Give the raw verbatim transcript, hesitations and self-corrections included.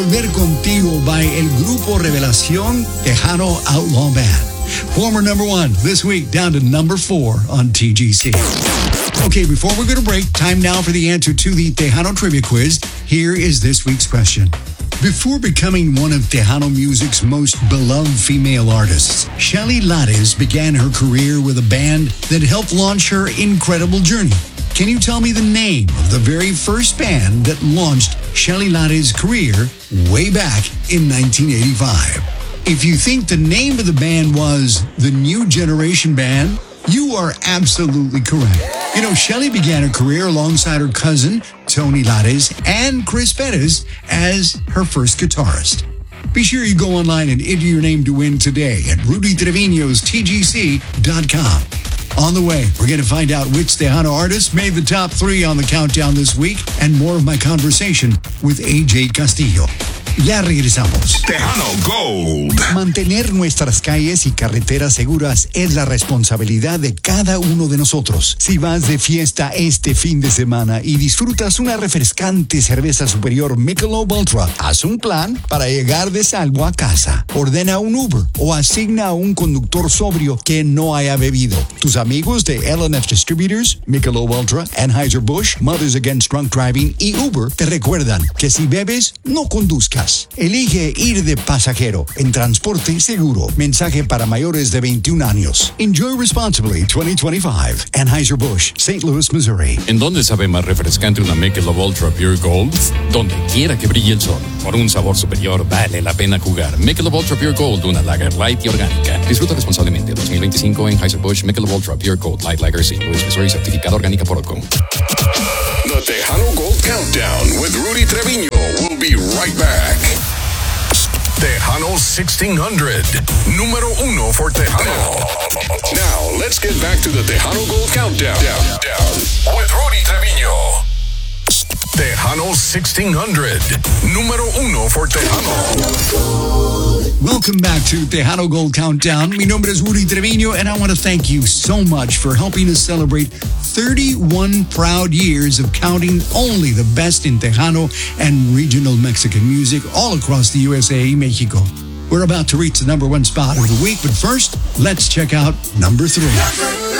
Volver Contigo by el grupo Revelación Tejano Outlaw Band. Former number one this week down to number four on T G C. Okay, before we're going to break, time now for the answer to the Tejano Trivia Quiz. Here is this week's question. Before becoming one of Tejano music's most beloved female artists, Shelly Lares began her career with a band that helped launch her incredible journey. Can you tell me the name of the very first band that launched Shelly Lares' career way back in nineteen eighty-five? If you think the name of the band was the New Generation Band, you are absolutely correct. You know, Shelly began her career alongside her cousin, Tony Lares, and Chris Perez as her first guitarist. Be sure you go online and enter your name to win today at Rudy Trevino's T G C dot com. On the way, we're going to find out which Tejano artist made the top three on the countdown this week and more of my conversation with A J Castillo. Ya regresamos. Tejano Gold. Mantener nuestras calles y carreteras seguras es la responsabilidad de cada uno de nosotros. Si vas de fiesta este fin de semana y disfrutas una refrescante cerveza superior Michelob Ultra, haz un plan para llegar de salvo a casa. Ordena un Uber o asigna a un conductor sobrio que no haya bebido. Tus amigos de L and F Distributors, Michelob Ultra, Anheuser-Busch, Mothers Against Drunk Driving y Uber te recuerdan que si bebes, no conduzcas. Elige ir de pasajero en transporte seguro. Mensaje para mayores de veintiún años. Enjoy responsibly twenty twenty-five. Anheuser-Busch, Saint Louis, Missouri. ¿En dónde sabe más refrescante una Michelob Ultra Pure Gold? Donde quiera que brille el sol. Por un sabor superior vale la pena jugar. Michelob Ultra Pure Gold, una lager light y orgánica. Disfruta responsablemente. dos mil veinticinco Anheuser-Busch Michelob Ultra Pure Gold Light Lager, Saint Louis, Missouri, certificado orgánica por Ocon. The Tejano Gold Countdown with Rudy Trevino will be right back. Tejano sixteen hundred, número uno for Tejano. Now, let's get back to the Tejano Gold Countdown down, down, with Rudy Trevino. Tejano sixteen hundred, número uno for Tejano. Welcome back to Tejano Gold Countdown. Mi nombre es Rudy Trevino, and I want to thank you so much for helping us celebrate thirty-one proud years of counting only the best in Tejano and regional Mexican music all across the U S A y Mexico. We're about to reach the number one spot of the week, but first, let's check out number three.